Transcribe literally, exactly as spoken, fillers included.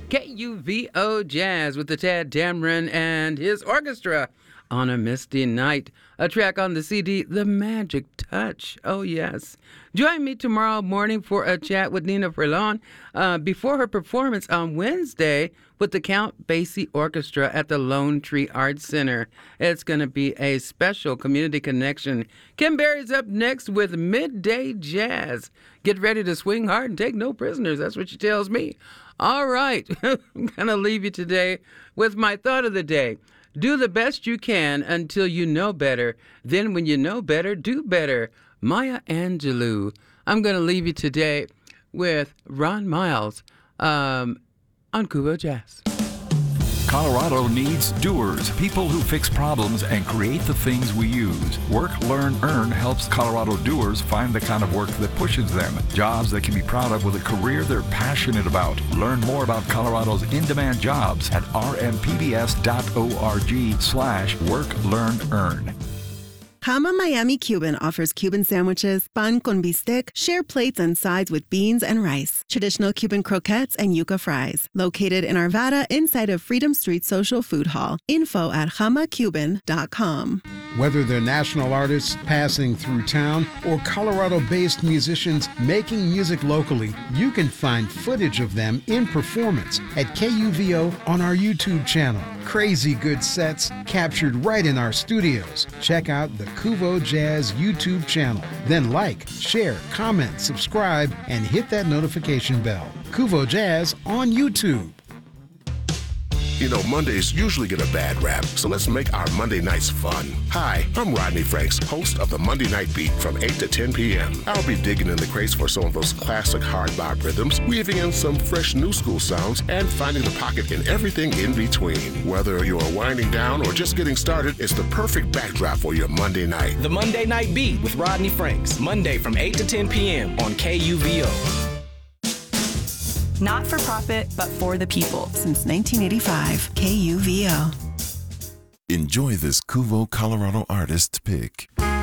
K U V O Jazz with the Tad Dameron and his orchestra on a misty night. A track on the C D, The Magic Touch. Oh, yes. Join me tomorrow morning for a chat with Nina Freelon uh, before her performance on Wednesday with the Count Basie Orchestra at the Lone Tree Arts Center. It's going to be a special community connection. Kim Berry's up next with Midday Jazz. Get ready to swing hard and take no prisoners. That's what she tells me. All right. I'm going to leave you today with my thought of the day. Do the best you can until you know better. Then when you know better, do better. Maya Angelou. I'm going to leave you today with Ron Miles um, on KUVO Jazz. Colorado needs doers, people who fix problems and create the things we use. Work, Learn, Earn helps Colorado doers find the kind of work that pushes them. Jobs they can be proud of with a career they're passionate about. Learn more about Colorado's in-demand jobs at rmpbs.org slash work, learn, earn. Hama Miami Cuban offers Cuban sandwiches, pan con bistec, share plates and sides with beans and rice, traditional Cuban croquettes, and yuca fries. Located in Arvada inside of Freedom Street Social Food Hall. Info at hama cuban dot com. Whether they're national artists passing through town or Colorado-based musicians making music locally, you can find footage of them in performance at K U V O on our YouTube channel. Crazy good sets captured right in our studios. Check out the KUVO Jazz YouTube channel. Then like, share, comment, subscribe, and hit that notification bell. KUVO Jazz on YouTube. You know, Mondays usually get a bad rap, so let's make our Monday nights fun. Hi, I'm Rodney Franks, host of the Monday Night Beat from eight to ten p.m. I'll be digging in the crates for some of those classic hard bop rhythms, weaving in some fresh new school sounds, and finding the pocket in everything in between. Whether you're winding down or just getting started, it's the perfect backdrop for your Monday night. The Monday Night Beat with Rodney Franks, Monday from eight to ten p.m. on K U V O. Not for profit, but for the people. Since nineteen eighty-five, K U V O. Enjoy this KUVO Colorado artist pick.